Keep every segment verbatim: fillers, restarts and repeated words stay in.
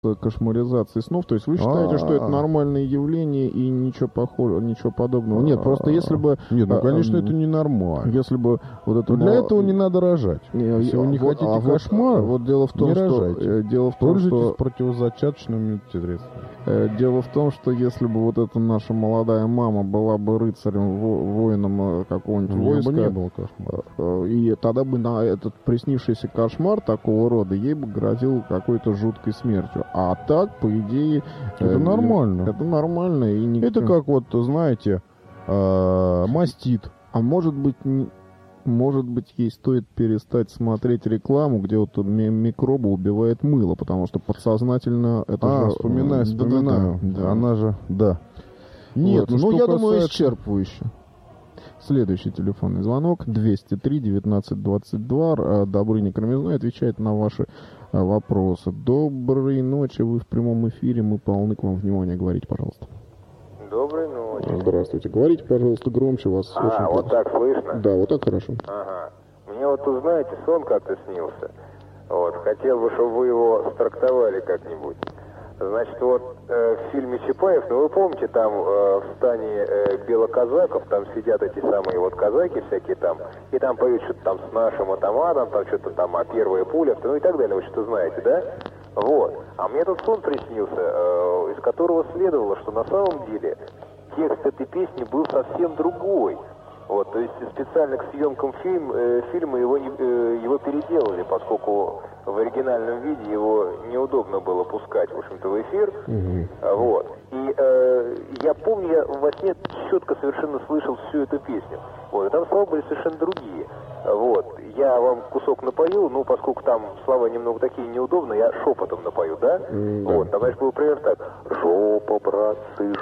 кошмаризацией снов. То есть вы считаете, что это нормальное явление и ничего похожего, ничего подобного? Нет, просто если бы... Нет, ну, конечно, это ненормально. Если бы вот это... Для этого не надо рожать. Если вы не хотите кошмара, вот дело в том, что... Дело в том, что... противозачаточными средствами. Дело в том, что если бы вот эта наша молодая мама была бы рыцарем, воином какого-нибудь войска... не было кошмара. И тогда бы на этот приснившийся кошмар такого рода ей бы грозил какой-то жуткой смертью. А так, по идее... Это э, нормально. Это нормально. И никто... Это как вот, знаете, э, мастит. А может быть, может быть, ей стоит перестать смотреть рекламу, где вот микробы убивает мыло, потому что подсознательно это а, же... вспоминаю, вспоминаю. Да, да, да. Она же, да. Нет, вот, ну, я касается... думаю, исчерпывающе. Следующий телефонный звонок двести три девятнадцать двадцать два. Добрыня Кромезной отвечает на ваши вопросы. Доброй ночи, вы в прямом эфире, мы полны к вам внимания. Говорите, пожалуйста. Доброй ночи. Здравствуйте. Говорите, пожалуйста, громче, вас а, очень... вот так слышно? Да, вот так хорошо. Ага. Мне вот, узнаете, сон как-то снился. Вот, хотел бы, чтобы вы его страктовали как-нибудь. Значит, вот э, в фильме Чапаев, ну вы помните, там э, в стане э, белоказаков, там сидят эти самые вот казаки всякие там, и там поют что-то там с нашим атаманом, там что-то там, а первая пуля, ну и так далее, вы что-то знаете, да? Вот. А мне тут сон приснился, э, из которого следовало, что на самом деле текст этой песни был совсем другой. Вот, то есть специально к съемкам фильм, э, фильма его, э, его переделали, поскольку в оригинальном виде его неудобно было пускать, в общем-то, в эфир. Mm-hmm. Вот. И э, я помню, я во сне четко совершенно слышал всю эту песню. Вот. И там слова были совершенно другие. Вот. Я вам кусок напою, ну, поскольку там слова немного такие неудобные, я шепотом напою, да? Mm-hmm. Вот. Там, значит, был пример так. Жопа, братцы,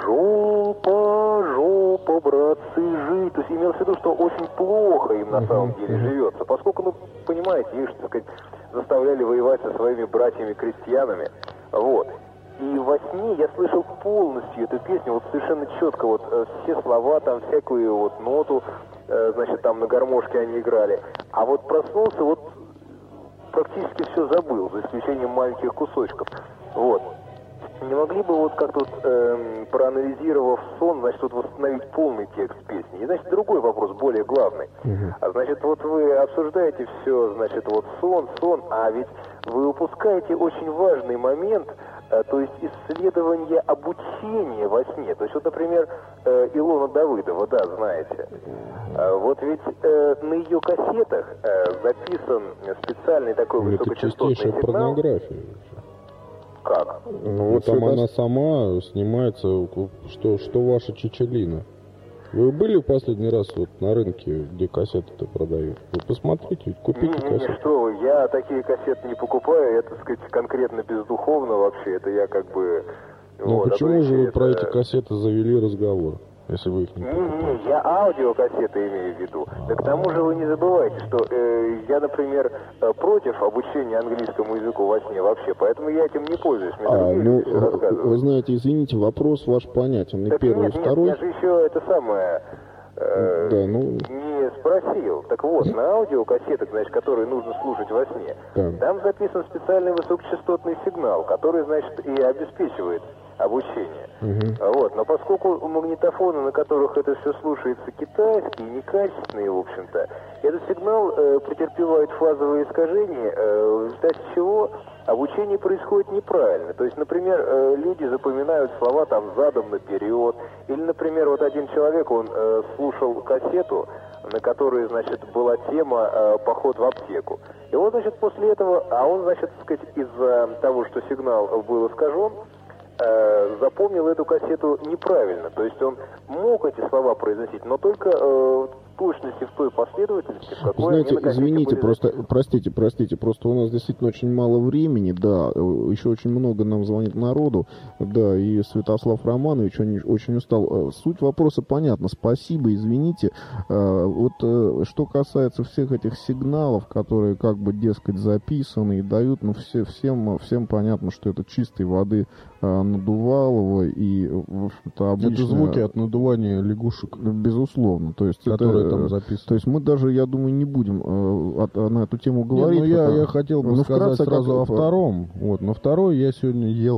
жопа, жопа, братцы, жить. То есть имелось в виду, что очень плохо им на самом деле живется, поскольку, ну, понимаете, их, так сказать, заставляли воевать со своими братьями-крестьянами. Вот. И во сне я слышал полностью эту песню, вот совершенно четко, вот э, все слова, там всякую вот ноту, э, значит, там на гармошке они играли. А вот проснулся, вот практически все забыл, за исключением маленьких кусочков. Вот. Не могли бы вот как-то вот, э, проанализировав сон, значит, вот восстановить полный текст песни? И, значит, другой вопрос, более главный. Uh-huh. А, значит, вот вы обсуждаете все, значит, вот сон, сон, а ведь вы упускаете очень важный момент, э, то есть исследование обучения во сне. То есть, вот, например, э, Илона Давыдова, да, знаете. Uh-huh. Вот ведь э, на ее кассетах э, записан специальный такой высокочастотный сигнал. Это чистейшая порнография. Как? Ну вот там она сама снимается, что, что ваша Чичалина. Вы были в последний раз вот на рынке, где кассеты-то продают? Вы посмотрите, ведь купите не, не, кассеты. Не, что вы, я такие кассеты не покупаю, это, так сказать, конкретно бездуховно вообще, это я как бы... Ну вот, почему же вы это... про эти кассеты завели разговор? Если вы их не Не-не, я аудиокассеты имею в виду. Да к тому же вы не забывайте, что э, я, например, против обучения английскому языку во сне вообще, поэтому я этим не пользуюсь. Мне а, ну, вы, вы знаете, извините, вопрос ваш понятен. И так первый, нет, и второй. Нет, я же еще это самое... Э, да, ну... не спросил. Так вот, на аудиокассетах, значит, которые нужно слушать во сне, да. Там записан специальный высокочастотный сигнал, который, значит, и обеспечивает обучение. Uh-huh. Вот. Но поскольку магнитофоны, на которых это все слушается, китайские, некачественные, в общем-то, этот сигнал э, претерпевает фазовые искажения, э, в результате чего обучение происходит неправильно. То есть, например, э, люди запоминают слова там задом наперед. Или, например, вот один человек, он э, слушал кассету, на которой, значит, была тема э, «Поход в аптеку». И вот, значит, после этого, а он, значит, так сказать, из-за того, что сигнал был искажен, э, запомнил эту кассету неправильно. То есть он мог эти слова произносить, но только э, в точности, в той последовательности, в какой Знаете, они извините, были... просто, простите, простите, просто у нас действительно очень мало времени, да, еще очень много нам звонит народу, да, и Святослав Романович очень, очень устал. Суть вопроса понятна, спасибо, извините. Вот что касается всех этих сигналов, которые как бы, дескать, записаны и дают, ну, все, всем, всем понятно, что это чистой воды надувалово и, в общем-то, обычно... Это звуки от надувания лягушек. Безусловно, то есть которые это... там записано. То есть мы даже, я думаю, не будем э, от, на эту тему говорить. Не, ну я, потому... я хотел бы ну, сказать вкратце, сразу как... о втором. Вот, но второй я сегодня ел